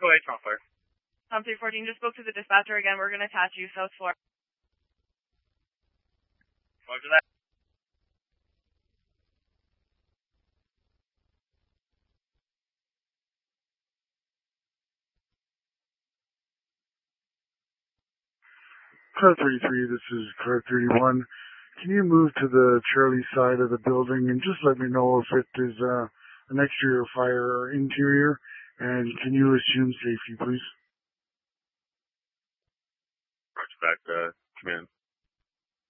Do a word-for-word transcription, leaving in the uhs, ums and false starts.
Go ahead, Crawford. Tom three fourteen just spoke to the dispatcher again. We're going to attach you, South Florida. Roger that. Car thirty-three, this is car thirty-one. Can you move to the Charlie side of the building and just let me know if it is uh, an exterior fire or interior? And can you assume safety, please? Roger back, uh, command.